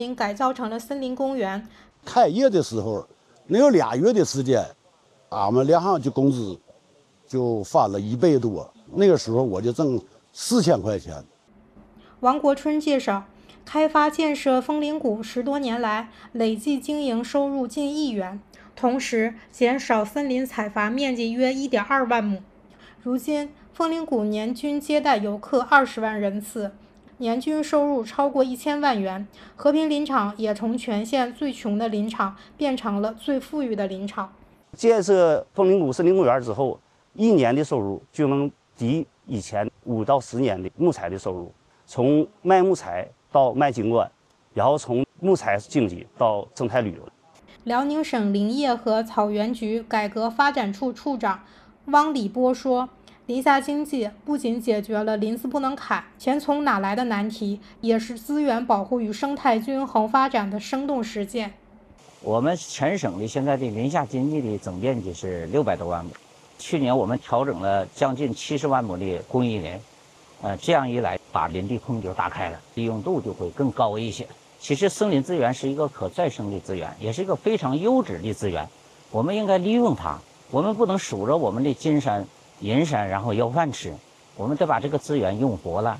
改造成了森林公园。 开业的时候，能有2月的时间，俺们两行就工资就翻了1倍多。那个时候我就挣4000块钱。 王国春介绍，开发建设枫林谷10多年来，累计经营收入近1亿元，同时减少森林采伐面积约1.2万亩。如今，枫林谷年均接待游客20万人次，年均收入超过1000万元。和平林场也从全县最穷的林场变成了最富裕的林场。 建设枫林谷森林公园之后，1年的收入就能抵以前5到10年的木材的收入。从卖木材到卖景观，然后从木材经济到生态旅游。 辽宁省林业和草原局改革发展处处长汪礼波说，林下经济不仅解决了林子不能砍，钱从哪来的难题，也是资源保护与生态均衡发展的生动实践。 我们全省的现在的林下经济的总面积是600多万亩，去年我们调整了将近70万亩的公益林，这样一来，把林地空就打开了，利用度就会更高一些。其实森林资源是一个可再生的资源，也是一个非常优质的资源，我们应该利用它。我们不能数着我们的金山、银山然后要饭吃，我们得把这个资源用活了，